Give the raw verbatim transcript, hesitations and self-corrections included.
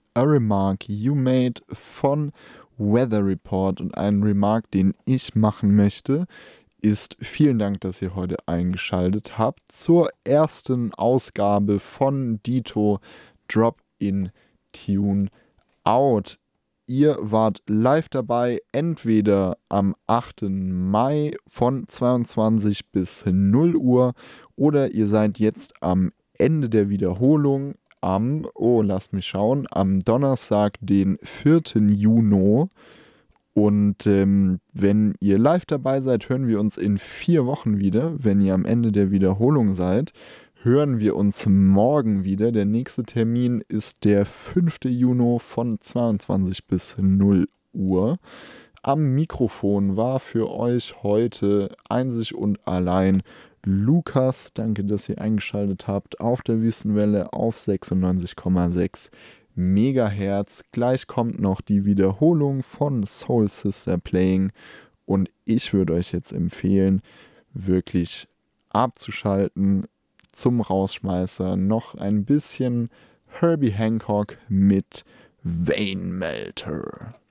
A Remark You Made von Weather Report. Und ein Remark, den ich machen möchte, ist: Vielen Dank, dass ihr heute eingeschaltet habt zur ersten Ausgabe von Dito Drop in Tune Out. Ihr wart live dabei, entweder am achten Mai von zweiundzwanzig bis null Uhr oder ihr seid jetzt am Ende der Wiederholung am, oh, lasst mich schauen, am Donnerstag, den vierten Juni. Und ähm, wenn ihr live dabei seid, hören wir uns in vier Wochen wieder. Wenn ihr am Ende der Wiederholung seid, hören wir uns morgen wieder. Der nächste Termin ist der fünfte Juni von zweiundzwanzig bis null Uhr. Am Mikrofon war für euch heute einzig und allein Lukas. Danke, dass ihr eingeschaltet habt auf der Wüstenwelle auf sechsundneunzig Komma sechs Megahertz. Gleich kommt noch die Wiederholung von Soul Sister Playing und ich würde euch jetzt empfehlen, wirklich abzuschalten, zum Rausschmeißer noch ein bisschen Herbie Hancock mit Vein Melter.